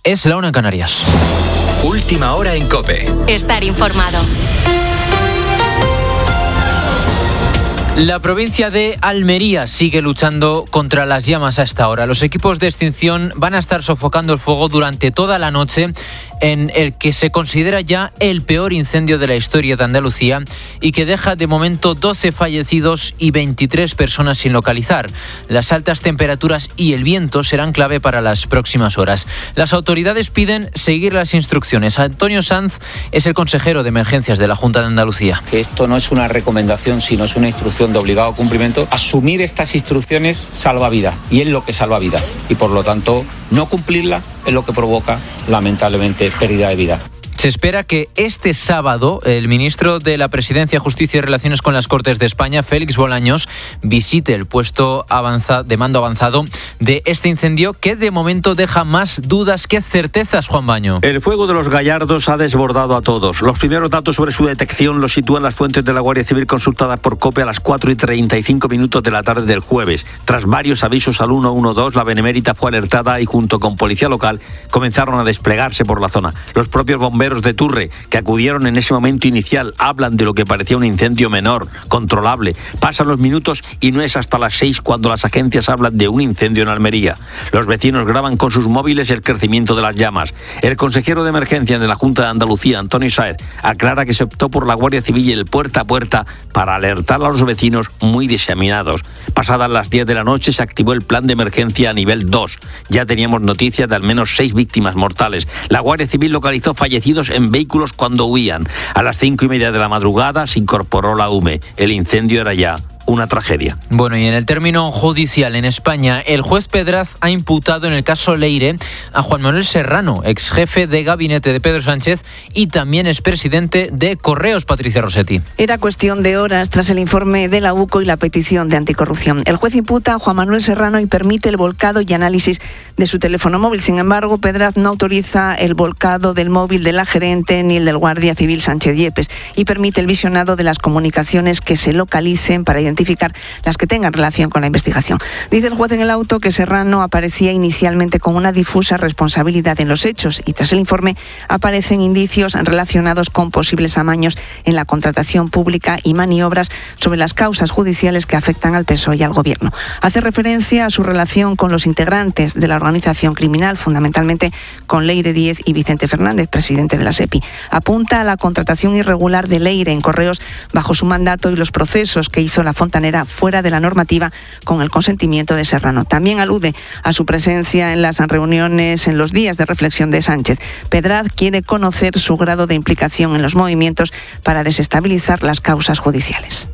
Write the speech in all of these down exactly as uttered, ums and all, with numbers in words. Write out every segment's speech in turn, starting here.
Es la una en Canarias. Última hora en COPE. Estar informado. La provincia de Almería sigue luchando contra las llamas a esta hora. Los equipos de extinción van a estar sofocando el fuego durante toda la noche en el que se considera ya el peor incendio de la historia de Andalucía y que deja de momento doce fallecidos y veintitrés personas sin localizar. Las altas temperaturas y el viento serán clave para las próximas horas. Las autoridades piden seguir las instrucciones. Antonio Sanz es el consejero de emergencias de la Junta de Andalucía. Esto no es una recomendación, sino es una instrucción de obligado cumplimiento. Asumir estas instrucciones salva vidas y es lo que salva vidas y por lo tanto no cumplirla es lo que provoca lamentablemente pérdida de vida. Se espera que este sábado el ministro de la Presidencia, Justicia y Relaciones con las Cortes de España, Félix Bolaños, visite el puesto avanza, de mando avanzado de este incendio que de momento deja más dudas que certezas, Juan Baño. El fuego de los Gallardos ha desbordado a todos. Los primeros datos sobre su detección los sitúan las fuentes de la Guardia Civil consultadas por COPE a las cuatro y treinta y cinco minutos de la tarde del jueves. Tras varios avisos al uno uno dos, la Benemérita fue alertada y junto con policía local comenzaron a desplegarse por la zona. Los propios bomberos de Turre, que acudieron en ese momento inicial, hablan de lo que parecía un incendio menor, controlable. Pasan los minutos y no es hasta las seis cuando las agencias hablan de un incendio en Almería. Los vecinos graban con sus móviles el crecimiento de las llamas. El consejero de emergencias de la Junta de Andalucía, Antonio Sáez, aclara que se optó por la Guardia Civil y el puerta a puerta para alertar a los vecinos muy diseminados. Pasadas las diez de la noche se activó el plan de emergencia a nivel dos. Ya teníamos noticias de al menos seis víctimas mortales. La Guardia Civil localizó fallecidos en vehículos cuando huían. A las cinco y media de la madrugada se incorporó la U M E. El incendio era ya una tragedia. Bueno, y en el término judicial en España, el juez Pedraz ha imputado en el caso Leire a Juan Manuel Serrano, ex jefe de gabinete de Pedro Sánchez y también expresidente de Correos, Patricia Rossetti. Era cuestión de horas tras el informe de la U C O y la petición de anticorrupción. El juez imputa a Juan Manuel Serrano y permite el volcado y análisis de su teléfono móvil. Sin embargo, Pedraz no autoriza el volcado del móvil de la gerente ni el del guardia civil Sánchez Yepes y permite el visionado de las comunicaciones que se localicen para identificar las que tengan relación con la investigación. Dice el juez en el auto que Serrano aparecía inicialmente con una difusa responsabilidad en los hechos y tras el informe aparecen indicios relacionados con posibles amaños en la contratación pública y maniobras sobre las causas judiciales que afectan al P S O E y al Gobierno. Hace referencia a su relación con los integrantes de la organización criminal, fundamentalmente con Leire Díez y Vicente Fernández, presidente de la SEPI. Apunta a la contratación irregular de Leire en Correos bajo su mandato y los procesos que hizo la Fontanera fuera de la normativa con el consentimiento de Serrano. También alude a su presencia en las reuniones en los días de reflexión de Sánchez. Pedraz quiere conocer su grado de implicación en los movimientos para desestabilizar las causas judiciales.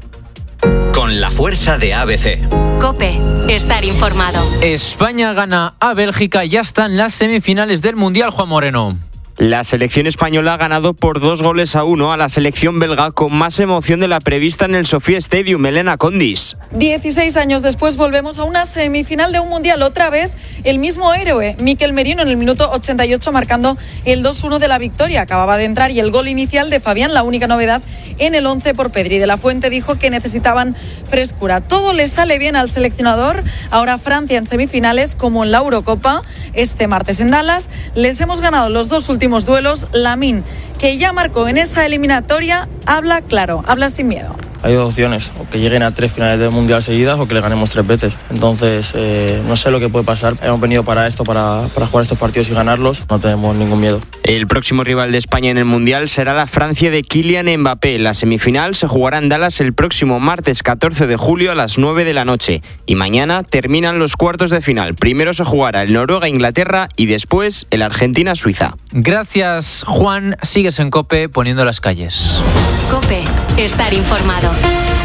Con la fuerza de A B C. COPE. Estar informado. España gana a Bélgica y ya están las semifinales del Mundial, Juan Moreno. La selección española ha ganado por dos goles a uno a la selección belga con más emoción de la prevista en el Sofía Stadium. Elena Condis. dieciséis años después volvemos a una semifinal de un mundial. Otra vez el mismo héroe, Mikel Merino, en el minuto ochenta y ocho marcando el dos uno de la victoria. Acababa de entrar y el gol inicial de Fabián, la única novedad en el once por Pedri. De la Fuente dijo que necesitaban frescura. Todo le sale bien al seleccionador. Ahora Francia en semifinales como en la Eurocopa. Este martes en Dallas les hemos ganado los dos últimos duelos. Lamine, que ya marcó en esa eliminatoria, habla claro, habla sin miedo. Hay dos opciones, o que lleguen a tres finales del Mundial seguidas o que le ganemos tres veces. Entonces, eh, no sé lo que puede pasar. Hemos venido para esto, para, para jugar estos partidos y ganarlos. No tenemos ningún miedo. El próximo rival de España en el Mundial será la Francia de Kylian Mbappé. La semifinal se jugará en Dallas el próximo martes catorce de julio a las nueve de la noche. Y mañana terminan los cuartos de final. Primero se jugará el Noruega-Inglaterra y después el Argentina-Suiza. Gracias, Juan. Sigues en COPE poniendo las calles. COPE. Estar informado.